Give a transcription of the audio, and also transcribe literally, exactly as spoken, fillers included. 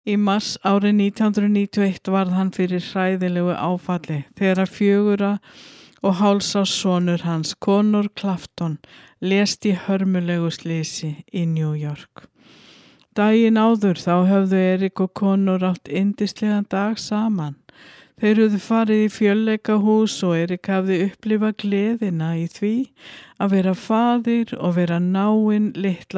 Í mars árið nítján hundruð níutíu og eitt varð hann fyrir hræðilegu áfalli þegar fjögurra og hálfs árs sonur hans, Conor Clapton, lést í hörmulegu slysi í New York. Daginn áður þá höfðu Erik og Conor átt yndislegan dag saman. Þeir höfðu farið í fjölleikahús og Erik hafði upplifað gleðina í því að vera faðir og vera náinn litla